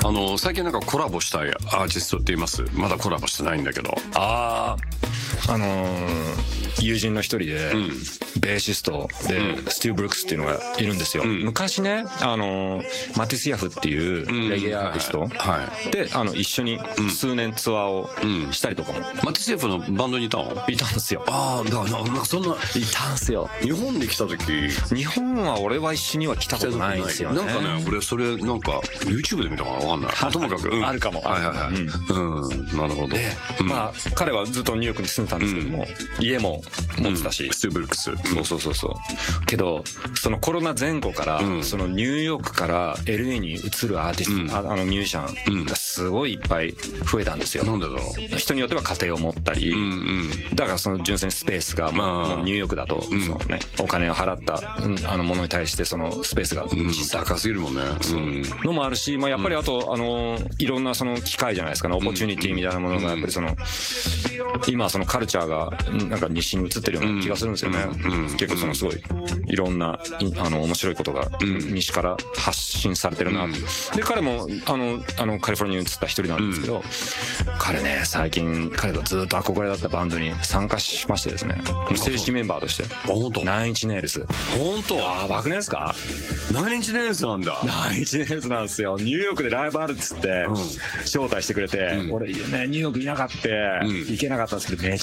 最近なんかコラボしたいアーティストっています？まだコラボしてないんだけど。 友人の一人で、ベーシストで、スティーブ・ブルックスっていうのがいるんですよ。昔ね、マティス・ヤフっていうレゲエアーティストで、一緒に数年ツアーをしたりとかも。 マティス・ヤフのバンドにいたの？ いたんですよ。 だからなんかそんな。いたんすよ。 日本に来た時。 日本は俺は一緒には来たことないんですよね。 なんかね、俺それなんか YouTube で見たかな、わかんない。ともかく。 あるかも。 はい。なるほど。 まあ、彼はずっとニューヨークに住んでたんですけども、家も持ってたし。 スティーブ・ブルックス。 そう。けど、そのコロナ前後から、そのニューヨークから LA に移るアーティスト、ミュージシャンがすごいいっぱい増えたんですよ。 なんでだろう。 人によっては家庭を持ったり、だからその純粋にスペースが、もうニューヨークだと、お金を払ったものに対してそのスペースが高すぎるもんね。 のもあるし、やっぱりあと、いろんなその機会じゃないですかね、オポチュニティみたいなものが、やっぱりその、今そのカルチャーがなんか西に移ってるような気がするんですよね。結構そのすごいいろんな面白いことが西から発信されてるな。で彼もカリフォルニアに移った一人なんですけど、彼ね最近彼とずっと憧れだったバンドに参加しましてですね、正式メンバーとしてナインチネイルズ。 本当？ やばくないですか？ ナインチネイルズなんだ。 ナインチネイルズなんですよ。ニューヨークでライブあるっつって招待してくれて、俺ねニューヨークいなかった、行けなかったんですけど、め